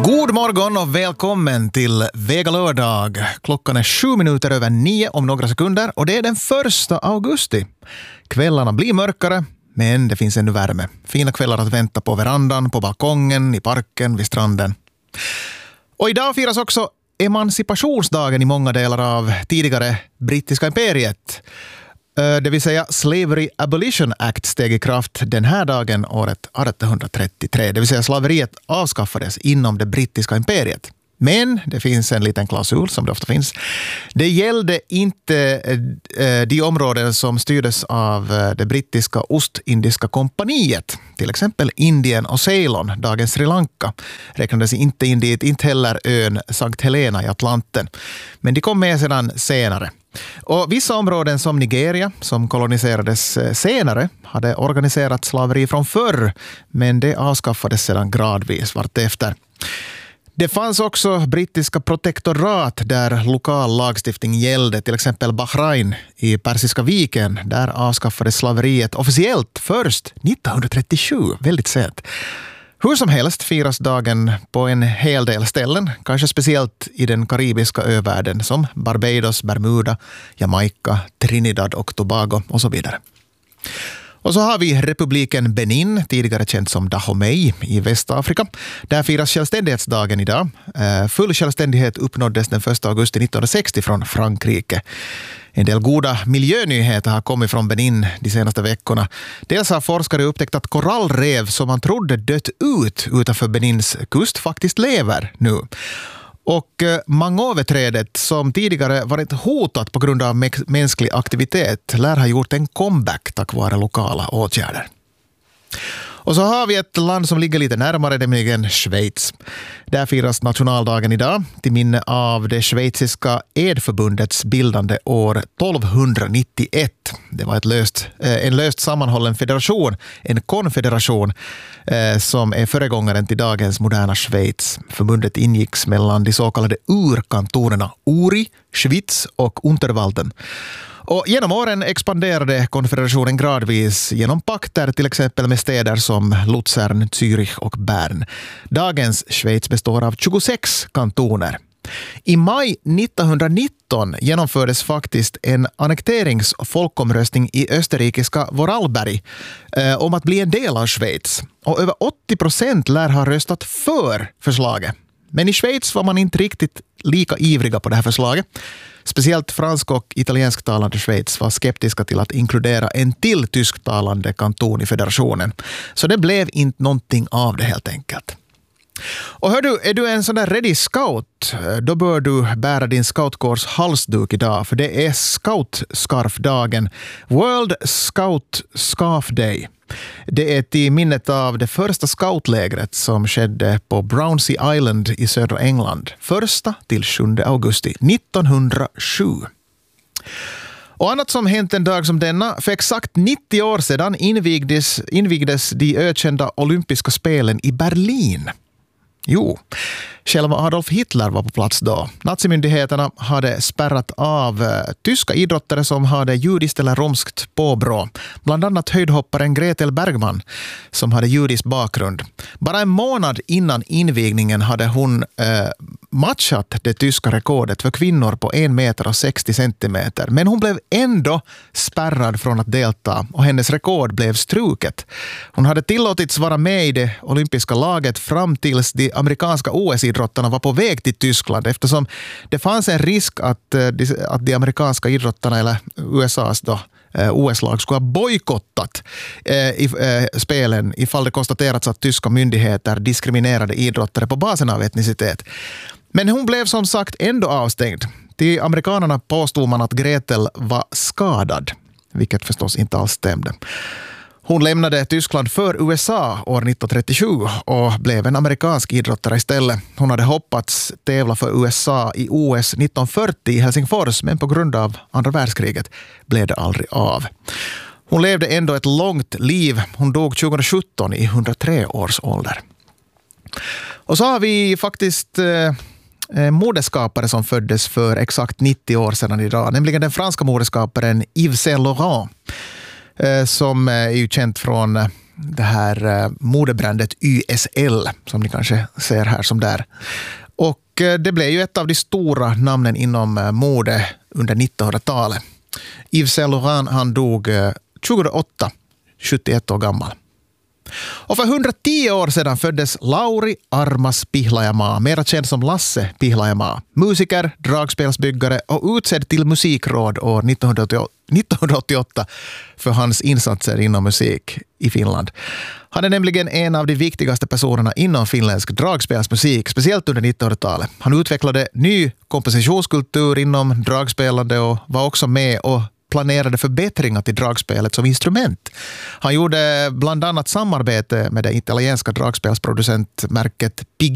God morgon och välkommen till Vega lördag. Klockan är 7:07 om några sekunder och det är den 1 augusti. Kvällarna blir mörkare, men det finns ännu värme. Fina kvällar att vänta på verandan, på balkongen, i parken, vid stranden. Och idag firas också emancipationsdagen i många delar av tidigare brittiska imperiet. Det vill säga Slavery Abolition Act steg i kraft den här dagen året 1833. Det vill säga slaveriet avskaffades inom det brittiska imperiet. Men det finns en liten klausul som det ofta finns. Det gällde inte de områden som styrdes av det brittiska Ostindiska kompaniet. Till exempel Indien och Ceylon, dagens Sri Lanka, räknades inte in dit, inte heller ön Sankt Helena i Atlanten. Men de kom med sedan senare. Och vissa områden som Nigeria, som koloniserades senare, hade organiserat slaveri från förr, men det avskaffades sedan gradvis vartefter. Det fanns också brittiska protektorat där lokal lagstiftning gällde, till exempel Bahrain i Persiska viken. Där avskaffades slaveriet officiellt först 1937, väldigt sent. Hur som helst firas dagen på en hel del ställen, kanske speciellt i den karibiska övärlden som Barbados, Bermuda, Jamaica, Trinidad och Tobago och så vidare. Och så har vi republiken Benin, tidigare känd som Dahomey i Västafrika. Där firas självständighetsdagen idag. Full självständighet uppnåddes den 1 augusti 1960 från Frankrike. En del goda miljönyheter har kommit från Benin de senaste veckorna. Dels har forskare upptäckt att korallrev som man trodde dött ut utanför Benins kust faktiskt lever nu. Och mangoveträdet som tidigare varit hotat på grund av mänsklig aktivitet lär ha gjort en comeback tack vare lokala åtgärder. Och så har vi ett land som ligger lite närmare, nämligen Schweiz. Där firas nationaldagen idag till minne av det schweiziska Edförbundets bildande år 1291. Det var en löst sammanhållen federation, en konfederation som är föregångaren till dagens moderna Schweiz. Förbundet ingicks mellan de så kallade urkantonerna Uri, Schwyz och Unterwalden. Och genom åren expanderade konfederationen gradvis genom pakter till exempel med städer som Luzern, Zürich och Bern. Dagens Schweiz består av 26 kantoner. I maj 1919 genomfördes faktiskt en annekteringsfolkomröstning i österrikiska Vorarlberg om att bli en del av Schweiz. Och över 80% lär ha röstat för förslaget. Men i Schweiz var man inte riktigt lika ivriga på det här förslaget. Speciellt fransk- och italiensktalande Schweiz var skeptiska till att inkludera en till tysktalande kanton i federationen. Så det blev inte någonting av det helt enkelt. Och hör du, är du en sån där ready scout, då bör du bära din scoutkårs halsduk idag, för det är scoutscarfdagen, World Scout Scarf Day. Det är till minnet av det första scoutlägret som skedde på Brownsea Island i södra England, 1 till 7 augusti 1907. Och annat som hänt en dag som denna, för exakt 90 år sedan invigdes de ökända olympiska spelen i Berlin. Jo, själva Adolf Hitler var på plats då. Nazimyndigheterna hade spärrat av tyska idrottare som hade judiskt eller romskt påbrå. Bland annat höjdhopparen Gretel Bergman som hade judisk bakgrund. Bara en månad innan invigningen hade hon matchat det tyska rekordet för kvinnor på 1 meter och 60 centimeter. Men hon blev ändå spärrad från att delta och hennes rekord blev struket. Hon hade tillåtits vara med i det olympiska laget fram tills de amerikanska OS-idrottarna var på väg till Tyskland, eftersom det fanns en risk att de amerikanska idrottarna eller USAs då OS-lag skulle ha bojkottat spelen ifall det konstaterats att tyska myndigheter diskriminerade idrottare på basen av etnicitet. Men hon blev som sagt ändå avstängd. Till amerikanerna påstod man att Gretel var skadad, vilket förstås inte alls stämde. Hon lämnade Tyskland för USA år 1937 och blev en amerikansk idrottare istället. Hon hade hoppats tävla för USA i OS 1940 i Helsingfors, men på grund av andra världskriget blev det aldrig av. Hon levde ändå ett långt liv. Hon dog 2017 i 103 års ålder. Och så har vi faktiskt modeskapare som föddes för exakt 90 år sedan idag, nämligen den franska modeskaparen Yves Saint Laurent, som är ju känt från det här modebrandet YSL som ni kanske ser här som där. Och det blev ju ett av de stora namnen inom mode under 1900-talet. Yves Saint Laurent, han dog 2008, 71 år gammal. Och för 110 år sedan föddes Lauri Armas Pihlajamaa, mera känd som Lasse Pihlajamaa. Musiker, dragspelsbyggare och utsedd till musikråd år 1988 för hans insatser inom musik i Finland. Han är nämligen en av de viktigaste personerna inom finländsk dragspelsmusik, speciellt under 1900-talet. Han utvecklade ny kompositionskultur inom dragspelande och var också med och planerade förbättringar till dragspelet som instrument. Han gjorde bland annat samarbete med det italienska dragspelsproducentmärket